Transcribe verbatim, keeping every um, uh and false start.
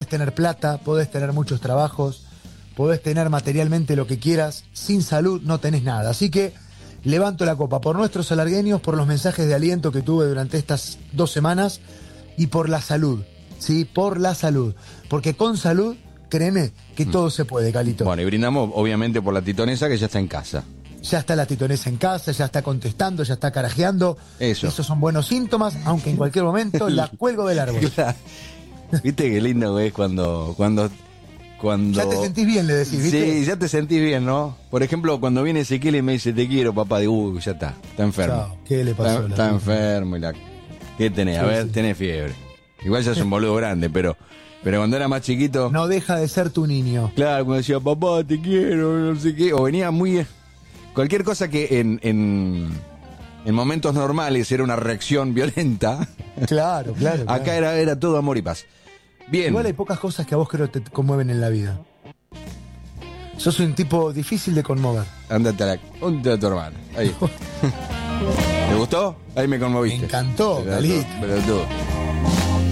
tener plata, podés tener muchos trabajos, podés tener materialmente lo que quieras, sin salud no tenés nada. Así que levanto la copa por nuestros salargueños, por los mensajes de aliento que tuve durante estas dos semanas y por la salud, ¿sí? Por la salud. Porque con salud, créeme que mm. todo se puede, Calito. Bueno, y brindamos obviamente por la titonesa que ya está en casa. Ya está la titonesa en casa, ya está contestando, ya está carajeando. Eso. Esos son buenos síntomas, aunque en cualquier momento la cuelgo del árbol. Claro. ¿Viste qué lindo es cuando, cuando, cuando... Ya te sentís bien, le decís, ¿viste? Sí, ya te sentís bien, ¿no? Por ejemplo, cuando viene Ezequiel y me dice, te quiero, papá, digo, uy, ya está, está enfermo. Chao, ¿qué le pasó? Está, está enfermo y la... ¿Qué tenés? A Sí, ver, sí. tenés fiebre. Igual ya es un boludo grande, pero... Pero cuando era más chiquito... No deja de ser tu niño. Claro, cuando decía, papá, te quiero, no sé qué. O venía muy... Cualquier cosa que en, en, en momentos normales era una reacción violenta. Claro, claro. Acá claro. era, era todo amor y paz. Bien. Igual hay pocas cosas que a vos creo que te conmueven en la vida. Sos un tipo difícil de conmover. Ándate a la... Ándate a tu hermana. Ahí. ¿Te gustó? Ahí me conmoviste. Me encantó, Pero Calito. tú, pero tú.